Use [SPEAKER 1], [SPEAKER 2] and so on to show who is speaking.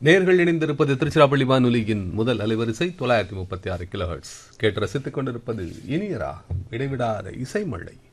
[SPEAKER 1] நேர்கள் இணைந்திருப்பது திருச்சிராப்பள்ளி வானொலியின் முதல் அலைவரிசை 936 கிலோஹெர்ட்ஸ். கேட்டு ரசித்துக் கொண்டிருப்பது இனிய ராகம், இடைவிடாத இசைமழை.